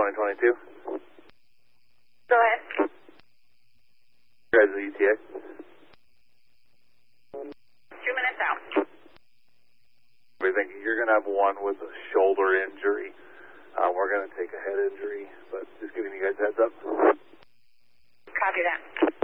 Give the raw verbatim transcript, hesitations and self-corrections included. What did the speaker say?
twenty twenty-two. Go ahead. You guys, the E T A. Two minutes out. We think you're going to have one with a shoulder injury. Uh, we're going to take a head injury, but just giving you guys a heads up. Copy that.